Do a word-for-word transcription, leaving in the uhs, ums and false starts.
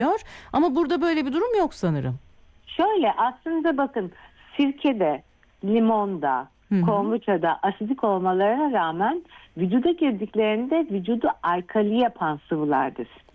Ama burada böyle bir durum yok sanırım. Şöyle aslında bakın, sirkede, limonda, Hı-hı. kombuçada asidik olmalarına rağmen vücuda girdiklerinde vücudu alkali yapan sıvılardır.